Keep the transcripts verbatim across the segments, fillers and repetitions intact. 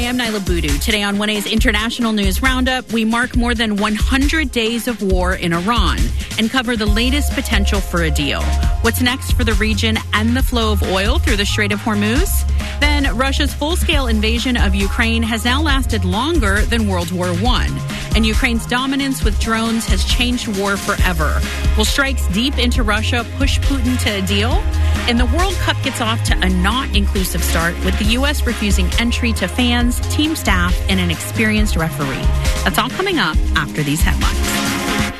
I'm Nyla Boodoo. Today on one A's International News Roundup, we mark more than one hundred days of war in Iran and cover the latest potential for a deal. What's next for the region and the flow of oil through the Strait of Hormuz? Then Russia's full-scale invasion of Ukraine has now lasted longer than World War One, and Ukraine's dominance with drones has changed war forever. Will strikes deep into Russia push Putin to a deal? And the World Cup gets off to a not inclusive start, with the U S refusing entry to fans, team staff, and an experienced referee. That's all coming up after these headlines.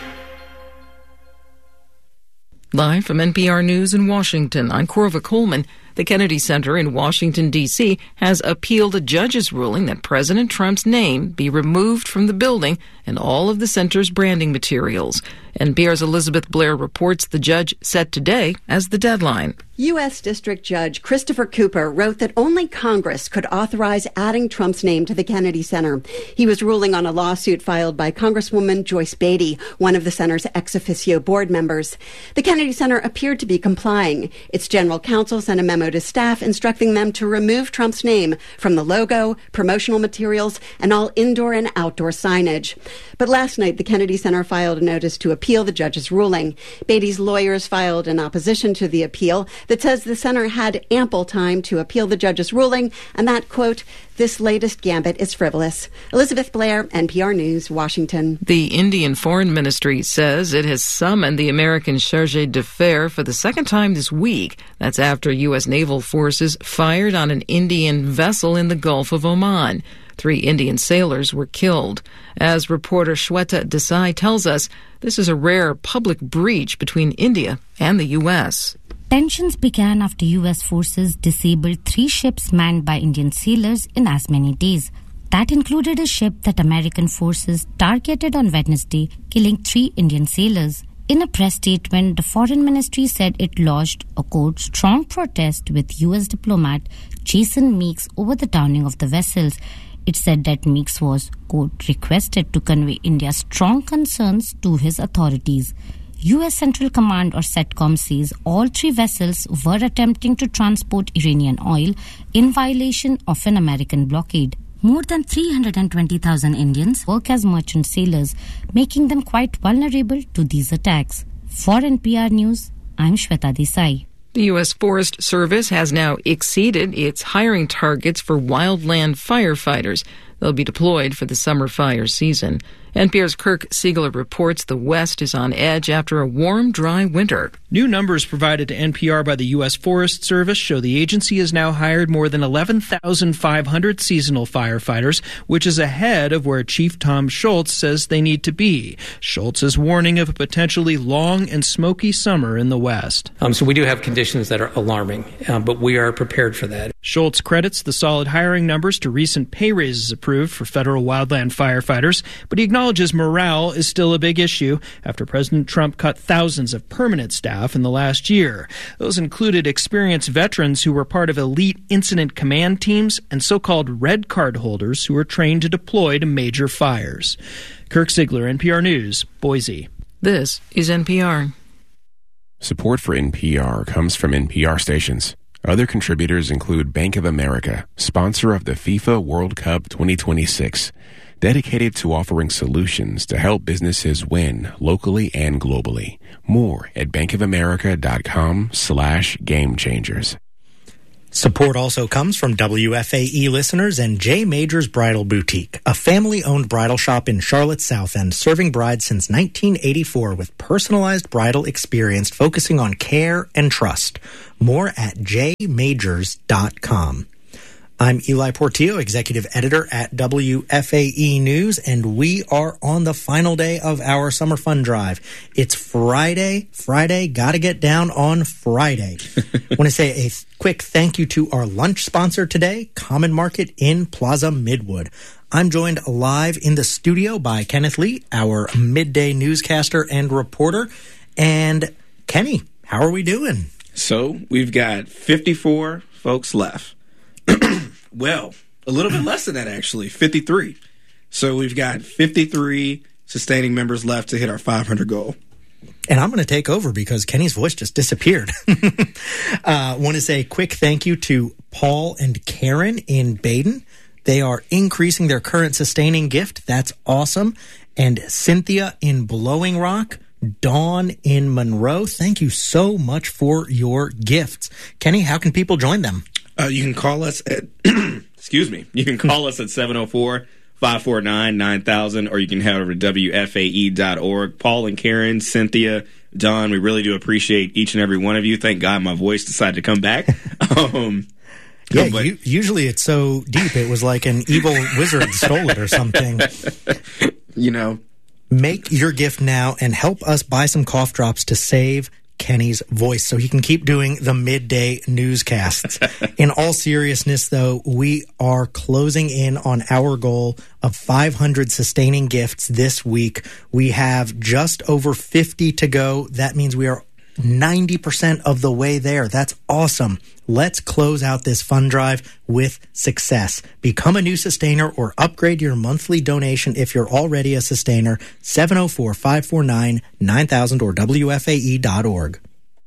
Live from N P R News in Washington, I'm Corva Coleman. The Kennedy Center in Washington, D C has appealed a judge's ruling that President Trump's name be removed from the building and all of the center's branding materials. N P R's Elizabeth Blair reports the judge set today as the deadline. U S. District Judge Christopher Cooper wrote that only Congress could authorize adding Trump's name to the Kennedy Center. He was ruling on a lawsuit filed by Congresswoman Joyce Beatty, one of the center's ex officio board members. The Kennedy Center appeared to be complying. Its general counsel sent a memo to staff instructing them to remove Trump's name from the logo, promotional materials, and all indoor and outdoor signage. But last night, the Kennedy Center filed a notice to appeal the judge's ruling. Beatty's lawyers filed an opposition to the appeal that says the center had ample time to appeal the judge's ruling and that, quote, this latest gambit is frivolous. Elizabeth Blair, N P R News, Washington. The Indian Foreign Ministry says it has summoned the American charge d'affaires for the second time this week. That's after U S naval forces fired on an Indian vessel in the Gulf of Oman. Three Indian sailors were killed. As reporter Shweta Desai tells us, this is a rare public breach between India and the U S. Tensions began after U S forces disabled three ships manned by Indian sailors in as many days. That included a ship that American forces targeted on Wednesday, killing three Indian sailors. In a press statement, the Foreign Ministry said it lodged a, quote, strong protest with U S diplomat Jason Meeks over the downing of the vessels. It said that Meeks was, quote, requested to convey India's strong concerns to his authorities. U S Central Command or CENTCOM says all three vessels were attempting to transport Iranian oil in violation of an American blockade. More than three hundred twenty thousand Indians work as merchant sailors, making them quite vulnerable to these attacks. For N P R News, I'm Shweta Desai. The U S Forest Service has now exceeded its hiring targets for wildland firefighters. They'll be deployed for the summer fire season. N P R's Kirk Siegler reports the West is on edge after a warm, dry winter. New numbers provided to N P R by the U S Forest Service show the agency has now hired more than eleven thousand five hundred seasonal firefighters, which is ahead of where Chief Tom Schultz says they need to be. Schultz is warning of a potentially long and smoky summer in the West. Um, so we do have conditions that are alarming, um, but we are prepared for that. Schultz credits the solid hiring numbers to recent pay raises approved for federal wildland firefighters, but he acknowledges morale is still a big issue after President Trump cut thousands of permanent staff in the last year. Those included experienced veterans who were part of elite incident command teams and so-called red card holders who were trained to deploy to major fires. Kirk Siegler, N P R News, Boise. This is N P R. Support for N P R comes from N P R stations. Other contributors include Bank of America, sponsor of the FIFA World Cup twenty twenty-six, dedicated to offering solutions to help businesses win locally and globally. More at bankofamerica.com slash game changers. Support also comes from W F A E listeners and J. Majors Bridal Boutique, a family-owned bridal shop in Charlotte's South End, serving brides since nineteen eighty-four with personalized bridal experience focusing on care and trust. More at j majors dot com. I'm Eli Portillo, executive editor at W F A E News, and we are on the final day of our summer fun drive. It's Friday. Friday, gotta get down on Friday. I want to say a quick thank you to our lunch sponsor today, Common Market in Plaza Midwood. I'm joined live in the studio by Kenneth Lee, our midday newscaster and reporter. And Kenny, how are we doing? So we've got fifty-four folks left. Well, a little bit less than that, actually, fifty-three. So we've got fifty-three sustaining members left to hit our five hundred goal. And I'm going to take over because Kenny's voice just disappeared. I uh, want to say a quick thank you to Paul and Karen in Baden. They are increasing their current sustaining gift. That's awesome. And Cynthia in Blowing Rock, Dawn in Monroe, thank you so much for your gifts. Kenny, how can people join them? Uh, you can call us at, excuse me, you can call us at seven oh four, five four nine, nine thousand, or you can head over to W F A E dot org. Paul and Karen, Cynthia, Don, we really do appreciate each and every one of you. Thank God my voice decided to come back. um, yeah, but, you, usually it's so deep it was like an evil wizard stole it or something. You know. Make your gift now and help us buy some cough drops to save Kenny's voice so he can keep doing the midday newscasts. In all seriousness, though, we are closing in on our goal of five hundred sustaining gifts this week. We have just over fifty to go. That means we are ninety percent of the way there. That's awesome. Let's close out this fund drive with success. Become a new sustainer or upgrade your monthly donation if you're already a sustainer. seven oh four, five four nine, nine thousand or W F A E dot org.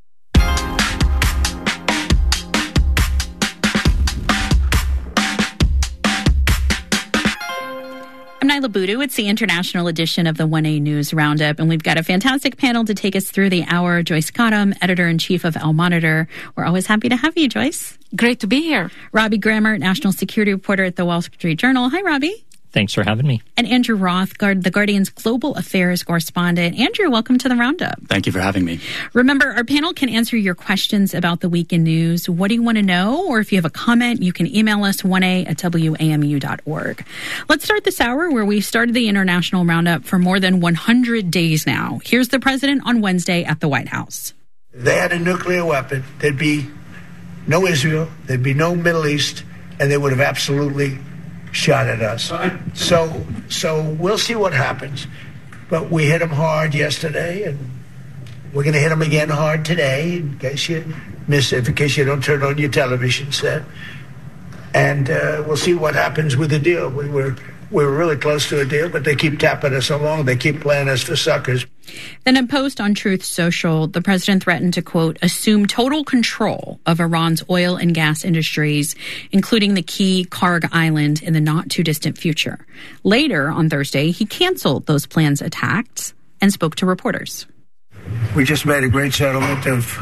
I'm Nyla Boodoo. It's the international edition of the one A News Roundup, and we've got a fantastic panel to take us through the hour. Joyce Cottom, editor-in-chief of Al Monitor. We're always happy to have you, Joyce. Great to be here. Robbie Grammer, national security reporter at the Wall Street Journal. Hi, Robbie. Thanks for having me. And Andrew Roth, The Guardian's global affairs correspondent. Andrew, welcome to the Roundup. Thank you for having me. Remember, our panel can answer your questions about the week in news. What do you want to know? Or if you have a comment, you can email us one A at W A M U dot org. Let's start this hour where we've started the international roundup for more than one hundred days now. Here's the president on Wednesday at the White House. If they had a nuclear weapon, there'd be no Israel, there'd be no Middle East, and they would have absolutely shot at us. So so we'll see what happens. But we hit them hard yesterday, and we're going to hit them again hard today, in case you miss it, in case you don't turn on your television set. And uh, we'll see what happens with the deal. We were we were really close to a deal, but they keep tapping us along. They keep playing us for suckers. In a post on Truth Social, the president threatened to, quote, assume total control of Iran's oil and gas industries, including the key Karg Island in the not-too-distant future. Later on Thursday, he canceled those plans attacked and spoke to reporters. We just made a great settlement of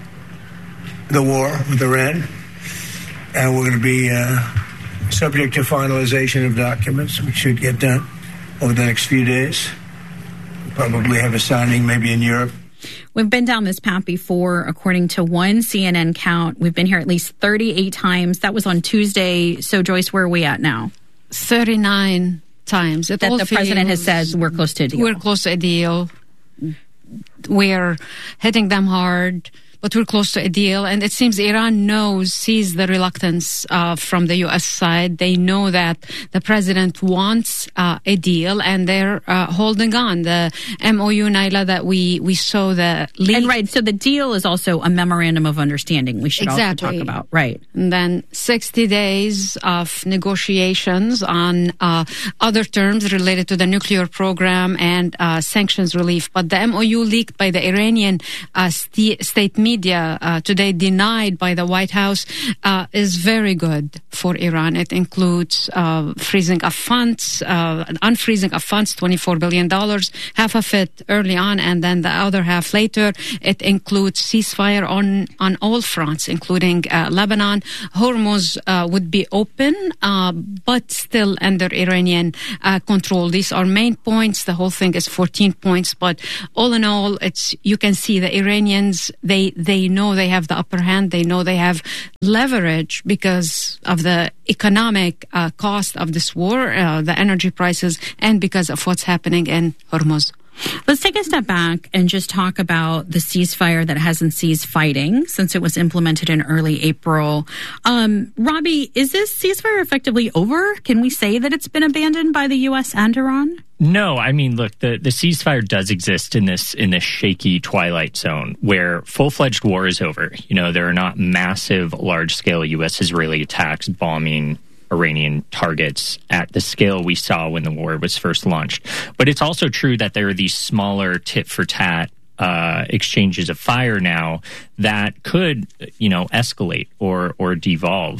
the war with Iran, and we're going to be uh, subject to finalization of documents, which should get done over the next few days. Probably have a signing maybe in Europe. We've been down this path before. According to one C N N count, we've been here at least thirty-eight times. That was on Tuesday. So, Joyce, where are we at now? thirty-nine times. It that the president has said we're close to a deal. We're close to a deal. We're hitting them hard, but we're close to a deal. And it seems Iran knows, sees the reluctance uh, from the U S side. They know that the president wants uh, a deal, and they're uh, holding on. The M O U, Nyla, that we, we saw the leak. And right, so the deal is also a memorandum of understanding we should exactly. also talk about. Right. And then sixty days of negotiations on uh, other terms related to the nuclear program and uh, sanctions relief. But the M O U leaked by the Iranian uh, st- state media media uh, today, denied by the White House, uh, is very good for Iran. It includes uh, freezing of funds, uh, unfreezing of funds, twenty-four billion dollars, half of it early on and then the other half later. It includes ceasefire on, on all fronts, including uh, Lebanon. Hormuz uh, would be open, uh, but still under Iranian uh, control. These are main points. The whole thing is fourteen points, but all in all, it's you can see the Iranians, they They know they have the upper hand. They know they have leverage because of the economic uh, cost of this war, uh, the energy prices, and because of what's happening in Hormuz. Let's take a step back and just talk about the ceasefire that hasn't ceased fighting since it was implemented in early April. Um, Robbie, is this ceasefire effectively over? Can we say that it's been abandoned by the U S and Iran? No, I mean, look, the, the ceasefire does exist in this in this shaky twilight zone where full-fledged war is over. You know, there are not massive, large-scale U S-Israeli attacks bombing Iranian targets at the scale we saw when the war was first launched. But it's also true that there are these smaller tit-for-tat uh, exchanges of fire now that could, you know, escalate or or devolve.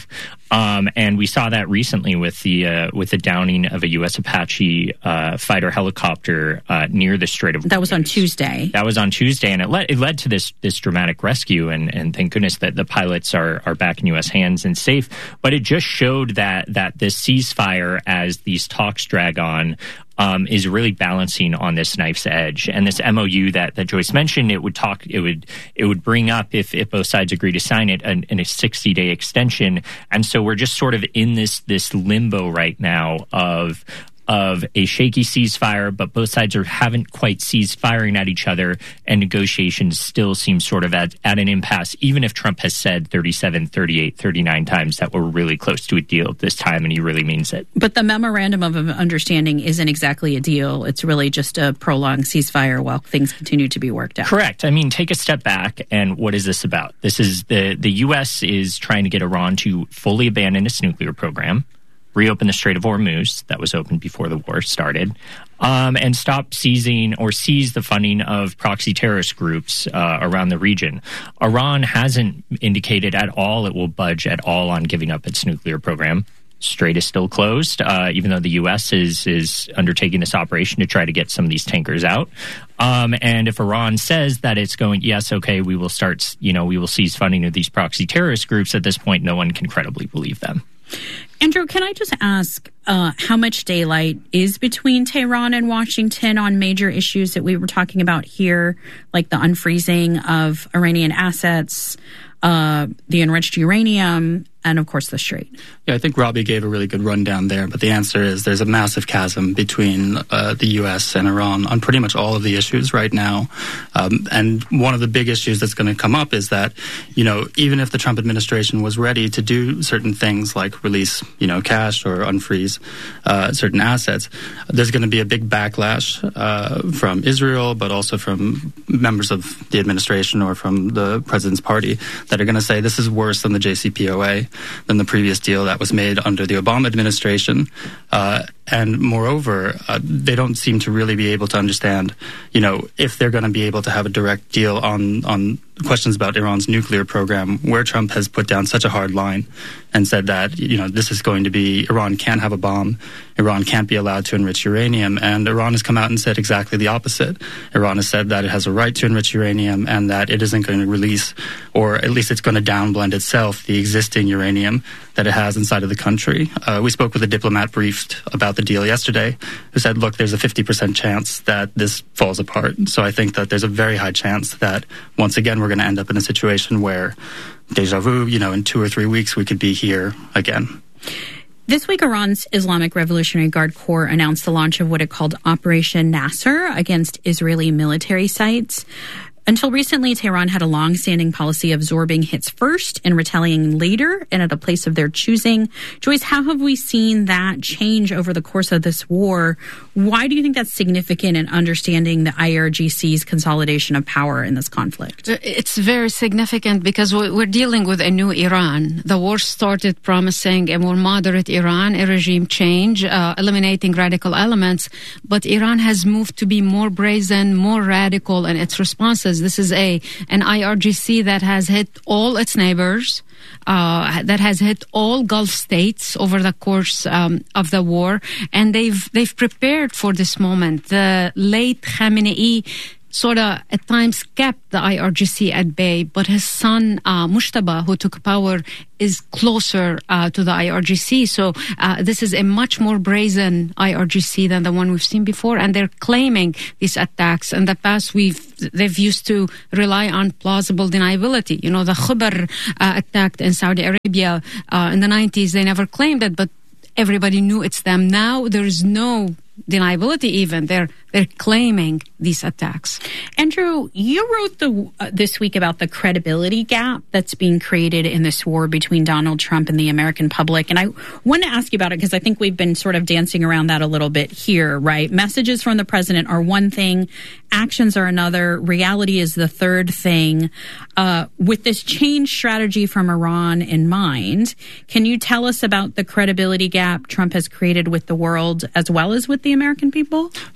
Um, and we saw that recently with the uh, with the downing of a U S Apache uh, fighter helicopter uh, near the Strait of Hormuz. That was on Tuesday. That was on Tuesday, and it led it led to this this dramatic rescue. And, and thank goodness that the pilots are are back in U S hands and safe. But it just showed that that this ceasefire, as these talks drag on, Um, is really balancing on this knife's edge. And this M O U that, that Joyce mentioned, it would talk, it would it would bring up, if, if both sides agree to sign it, an, an a sixty-day extension. And so we're just sort of in this this limbo right now of of a shaky ceasefire, but both sides are haven't quite ceased firing at each other, and negotiations still seem sort of at, at an impasse, even if Trump has said thirty-seven, thirty-eight, thirty-nine times that we're really close to a deal this time, and he really means it. But the memorandum of understanding isn't exactly a deal. It's really just a prolonged ceasefire while things continue to be worked out. Correct. I mean, take a step back, and what is this about? This is the, the U S is trying to get Iran to fully abandon its nuclear program, reopen the Strait of Hormuz that was opened before the war started, um, and stop seizing or seize the funding of proxy terrorist groups uh, around the region. Iran hasn't indicated at all it will budge at all on giving up its nuclear program. Strait is still closed, uh, even though the U S is is undertaking this operation to try to get some of these tankers out. Um, and if Iran says that it's going, yes, okay, we will start, you know, we will seize funding of these proxy terrorist groups, at this point, no one can credibly believe them. Andrew, can I just ask uh, how much daylight is between Tehran and Washington on major issues that we were talking about here, like the unfreezing of Iranian assets, uh, the enriched uranium, and, of course, the Strait? Yeah, I think Robbie gave a really good rundown there, but the answer is there's a massive chasm between uh, the U S and Iran on pretty much all of the issues right now. Um, and one of the big issues that's going to come up is that, you know, even if the Trump administration was ready to do certain things like release, you know, cash or unfreeze uh, certain assets, there's going to be a big backlash uh, from Israel, but also from members of the administration or from the president's party that are going to say this is worse than the J C P O A, than the previous deal that was made under the Obama administration. Uh, and moreover, uh, they don't seem to really be able to understand, you know, if they're going to be able to have a direct deal on, on questions about Iran's nuclear program, where Trump has put down such a hard line and said that, you know, this is going to be, Iran can't have a bomb, Iran can't be allowed to enrich uranium, and Iran has come out and said exactly the opposite. Iran has said that it has a right to enrich uranium and that it isn't going to release, or at least it's going to downblend itself, the existing uranium that it has inside of the country. Uh, we spoke with a diplomat briefed about the deal yesterday who said, look, there's a fifty percent chance that this falls apart. So I think that there's a very high chance that, once again, we're going to end up in a situation where, deja vu, you know, in two or three weeks we could be here again. This week, Iran's Islamic Revolutionary Guard Corps announced the launch of what it called Operation Nasser against Israeli military sites. Until recently, Tehran had a long-standing policy of absorbing hits first and retaliating later and at a place of their choosing. Joyce, how have we seen that change over the course of this war? Why do you think that's significant in understanding the I R G C's consolidation of power in this conflict? It's very significant because we're dealing with a new Iran. The war started promising a more moderate Iran, a regime change, uh, eliminating radical elements, but Iran has moved to be more brazen, more radical in its responses. This is a an I R G C that has hit all its neighbors, uh, that has hit all Gulf states over the course um, of the war, and they've they've prepared for this moment. The late Khamenei sort of at times kept the I R G C at bay, but his son uh, Mushtaba, who took power, is closer uh, to the I R G C. So uh, this is a much more brazen I R G C than the one we've seen before, and they're claiming these attacks. In the past, we've they've used to rely on plausible deniability. You know, the Khubr uh, attack in Saudi Arabia uh, in the nineties, they never claimed it, but everybody knew it's them. Now there is no deniability even. They're they're claiming these attacks. Andrew, you wrote the uh, this week about the credibility gap that's being created in this war between Donald Trump and the American public. And I want to ask you about it because I think we've been sort of dancing around that a little bit here, right? Messages from the president are one thing, actions are another, reality is the third thing. Uh, with this change strategy from Iran in mind, can you tell us about the credibility gap Trump has created with the world as well as with the American people? Yeah, I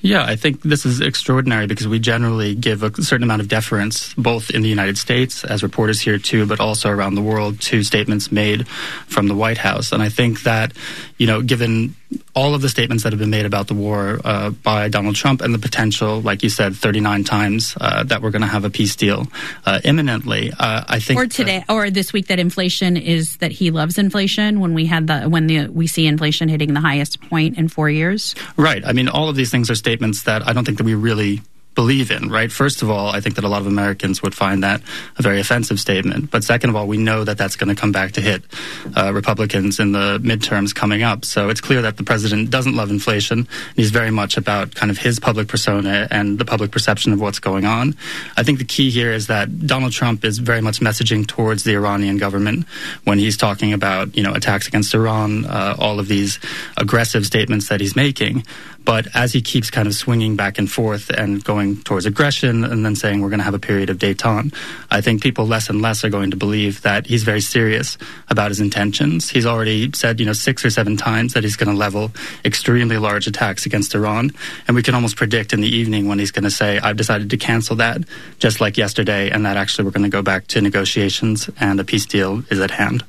think this is extraordinary because we generally give a certain amount of deference, both in the United States, as reporters here too, but also around the world, to statements made from the White House. And I think that, you know, given all of the statements that have been made about the war uh, by Donald Trump and the potential, like you said, thirty-nine times uh, that we're going to have a peace deal uh, imminently, uh, I think. Or today, uh, or this week, that inflation is that he loves inflation. When we had the when the we see inflation hitting the highest point in four years. Right. I mean, all of these things are statements that I don't think that we really believe in, right? First of all, I think that a lot of Americans would find that a very offensive statement. But second of all, we know that that's going to come back to hit uh, Republicans in the midterms coming up. So it's clear that the president doesn't love inflation. He's very much about kind of his public persona and the public perception of what's going on. I think the key here is that Donald Trump is very much messaging towards the Iranian government when he's talking about, you know, attacks against Iran, uh, all of these aggressive statements that he's making. But as he keeps kind of swinging back and forth and going towards aggression and then saying we're going to have a period of détente, I think people less and less are going to believe that he's very serious about his intentions. He's already said, you know, six or seven times that he's going to level extremely large attacks against Iran. And we can almost predict in the evening when he's going to say, I've decided to cancel that, just like yesterday, and that actually we're going to go back to negotiations and a peace deal is at hand.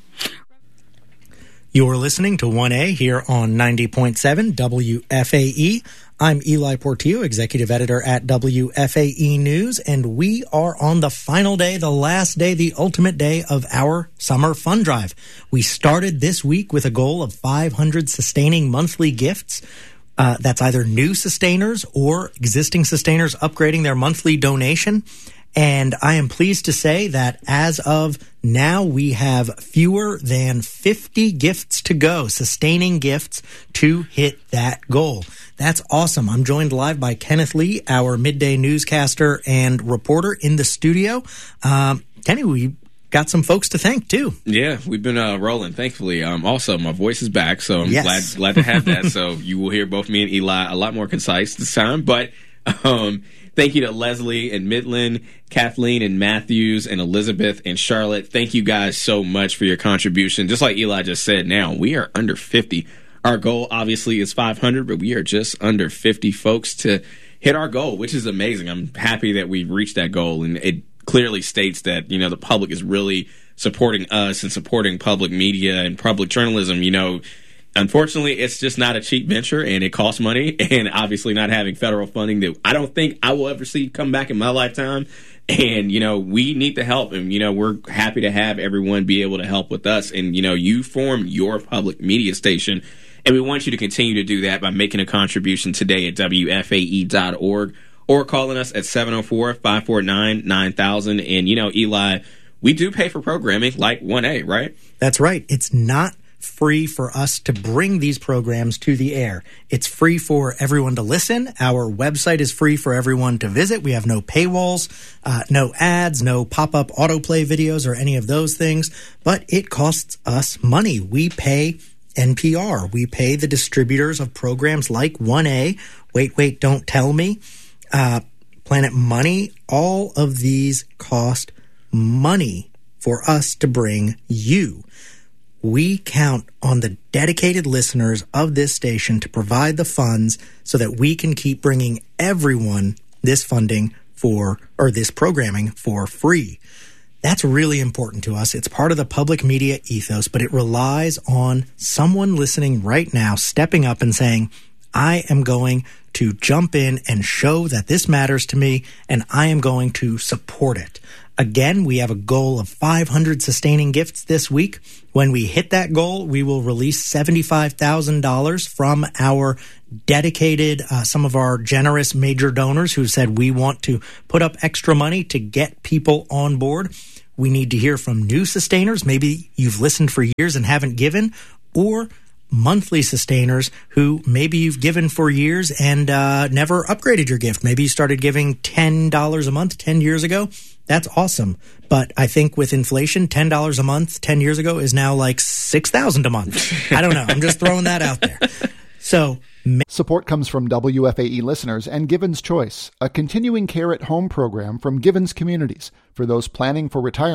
You're listening to one A here on ninety point seven W F A E. I'm Eli Portillo, executive editor at W F A E News, and we are on the final day, the last day, the ultimate day of our summer fund drive. We started this week with a goal of five hundred sustaining monthly gifts. Uh, that's either new sustainers or existing sustainers upgrading their monthly donation. And I am pleased to say that as of now, we have fewer than fifty gifts to go, sustaining gifts to hit that goal. That's awesome. I'm joined live by Kenneth Lee, our midday newscaster and reporter in the studio. Um, Kenny, we got some folks to thank, too. Yeah, we've been uh, rolling, thankfully. Um, also, my voice is back, so I'm yes. glad glad to have that. So you will hear both me and Eli a lot more concise this time. But um, thank you to Leslie and Midland, Kathleen and Matthews and Elizabeth and Charlotte. Thank you guys so much for your contribution. Just like Eli just said, now we are under fifty. Our goal, obviously, is five hundred, but we are just under fifty folks to hit our goal, which is amazing. I'm happy that we've reached that goal, and it clearly states that, you know, the public is really supporting us and supporting public media and public journalism. You know, unfortunately, it's just not a cheap venture, and it costs money, and obviously not having federal funding that I don't think I will ever see come back in my lifetime. And, you know, we need the help, and, you know, we're happy to have everyone be able to help with us. And, you know, you form your public media station, and we want you to continue to do that by making a contribution today at W F A E dot org or calling us at seven oh four, five four nine, nine thousand. And, you know, Eli, we do pay for programming like one A, right? That's right. It's not free for us to bring these programs to the air. It's free for everyone to listen. Our website is free for everyone to visit. We have no paywalls, uh, no ads, no pop-up autoplay videos or any of those things, but it costs us money. We pay N P R. We pay the distributors of programs like one A, Wait, Wait, Don't Tell Me, uh, Planet Money. All of these cost money for us to bring you. We count on the dedicated listeners of this station to provide the funds so that we can keep bringing everyone this funding for, or this programming for free. That's really important to us. It's part of the public media ethos, but it relies on someone listening right now stepping up and saying, I am going to jump in and show that this matters to me, and I am going to support it. Again, we have a goal of five hundred sustaining gifts this week. When we hit that goal, we will release seventy-five thousand dollars from our dedicated, uh, some of our generous major donors who said we want to put up extra money to get people on board. We need to hear from new sustainers. Maybe you've listened for years and haven't given, or monthly sustainers who maybe you've given for years and uh, never upgraded your gift. Maybe you started giving ten dollars a month ten years ago. That's awesome. But I think with inflation, ten dollars a month ten years ago is now like six thousand dollars a month. I don't know. I'm just throwing that out there. So support comes from W F A E listeners and Givens Choice, a continuing care at home program from Givens Communities for those planning for retirement.